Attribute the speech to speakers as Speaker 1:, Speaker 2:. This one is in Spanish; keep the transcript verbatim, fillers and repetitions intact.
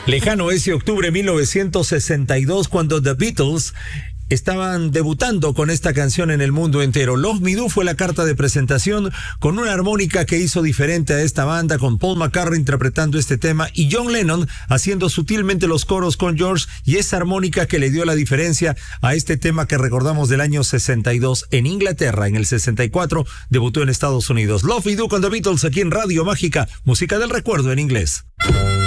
Speaker 1: Lejano ese octubre de mil novecientos sesenta y dos, cuando The Beatles estaban debutando con esta canción en el mundo entero. Love Me Do fue la carta de presentación, con una armónica que hizo diferente a esta banda, con Paul McCartney interpretando este tema y John Lennon haciendo sutilmente los coros con George, y esa armónica que le dio la diferencia a este tema que recordamos del año sesenta y dos en Inglaterra. En el sesenta y cuatro debutó en Estados Unidos. Love Me Do con The Beatles, aquí en Radio Mágica, música del recuerdo en inglés.